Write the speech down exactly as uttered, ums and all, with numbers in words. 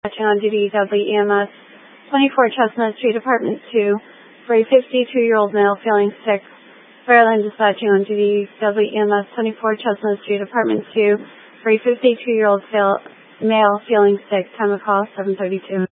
on duty, Dudley E M S, twenty-four Chestnut Street, Apartment two, for a fifty-two-year-old male feeling sick. Fairland dispatching on duty, Dudley E M S, twenty-four Chestnut Street, Apartment two, for a fifty-two-year-old male feeling sick. Time of call, seven thirty-two.